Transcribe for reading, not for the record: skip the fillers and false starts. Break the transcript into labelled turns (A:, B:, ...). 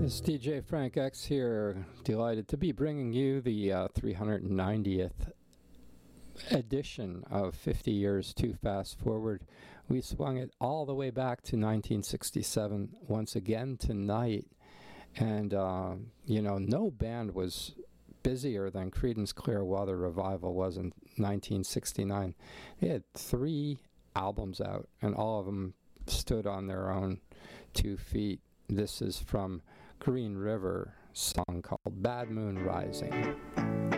A: It's DJ Frank X here, delighted to be bringing you the 390th edition of 50 Years Too Fast Forward. We swung it all the way back to 1967 once again tonight, and no band was busier than Creedence Clearwater Revival was in 1969. They had 3 albums out, and all of them stood on their own 2 feet. This is from Green River, song called Bad Moon Rising.